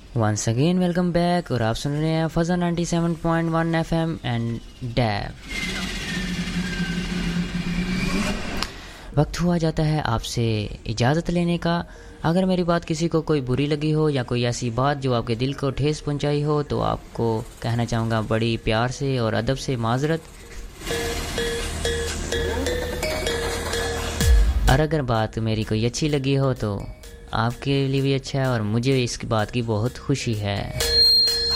Once again welcome back और आप सुन रहे हैं फजा 97.1 FM एंड डैब। वक्त हुआ जाता है आपसे इजाज़त लेने का। अगर मेरी बात किसी को कोई बुरी लगी हो या कोई ऐसी बात जो आपके दिल को ठेस पहुंचाई हो तो आपको कहना चाहूँगा बड़ी प्यार से और अदब से माजरत। और अगर बात मेरी कोई अच्छी लगी हो तो आपके लिए भी अच्छा है और मुझे इस बात की बहुत खुशी है।